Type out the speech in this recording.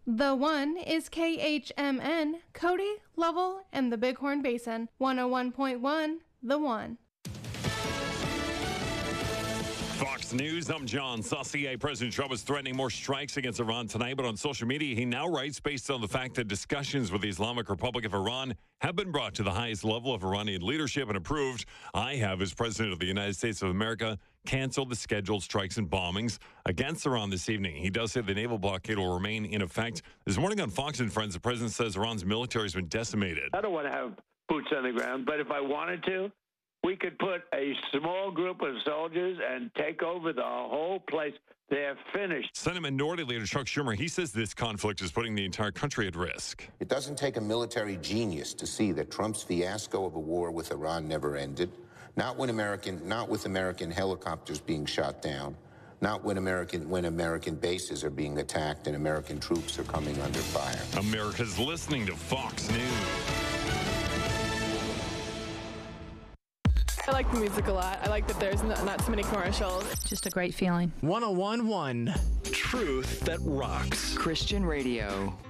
The One is KHMN, Cody, Lovell, and the Bighorn Basin. 101.1, The One. Fox News, I'm John Saucier. President Trump is threatening more strikes against Iran tonight, but on social media, he now writes based on the fact that discussions with the Islamic Republic of Iran have been brought to the highest level of Iranian leadership and approved. I have, as President of the United States of America, canceled the scheduled strikes and bombings against Iran this evening. He does say the naval blockade will remain in effect. This morning on Fox and Friends, the president says Iran's military has been decimated. I don't want to have boots on the ground, but if I wanted to, we could put a small group of soldiers and take over the whole place. They're finished. Senate Minority Leader Chuck Schumer, he says this conflict is putting the entire country at risk. It doesn't take a military genius to see that Trump's fiasco of a war with Iran never ended. Not with American helicopters being shot down. Not when American bases are being attacked and American troops are coming under fire. America's listening to Fox News. I like the music a lot. I like that there's not too many commercials. Just a great feeling. 101.1 Truth that rocks. Christian radio.